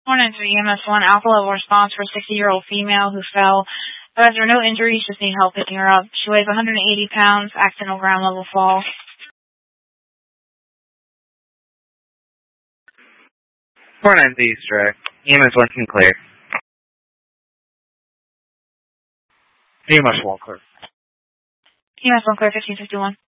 Morning to EMS1 Alpha level response for a 60-year-old female who fell. There are no injuries, just need help picking her up. She weighs 180 pounds, accidental ground level fall. Morning to Easter egg. EMS1 can clear. EMS1 clear. EMS1 clear 1551.